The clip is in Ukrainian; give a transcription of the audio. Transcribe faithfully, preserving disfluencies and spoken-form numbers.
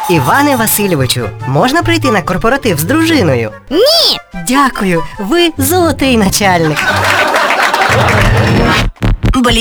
Іване Васильовичу, можна прийти на корпоратив з дружиною? Ні! Дякую, ви золотий начальник.